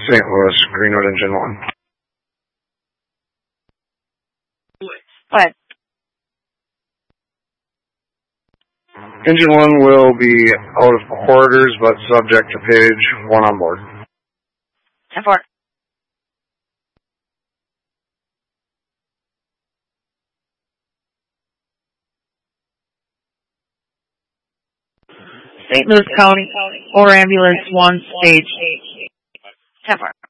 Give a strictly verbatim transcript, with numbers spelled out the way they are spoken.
Saint Louis, Greenwood Engine one. Go ahead. Engine one will be out of quarters, but subject to page one on board. ten four. Saint Louis County, or Ambulance one, stage ten four.